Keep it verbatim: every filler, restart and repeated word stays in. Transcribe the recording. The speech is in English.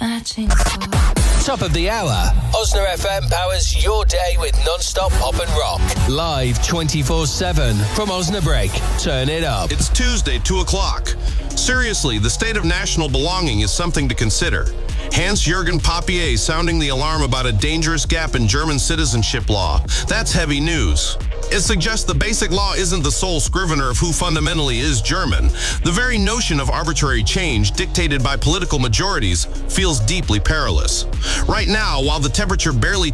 matching clothes. Top of the hour. Osna F M powers your day with non-stop pop and rock. Live twenty-four seven from Osnabrück. Turn it up. It's Tuesday, two o'clock. Seriously, the state of national belonging is something to consider. Hans-Jürgen Papier sounding the alarm about a dangerous gap in German citizenship law. That's heavy news. It suggests the basic law isn't the sole scrivener of who fundamentally is German. The very notion of arbitrary change dictated by political majorities feels deeply perilous. Right now, while the temperature barely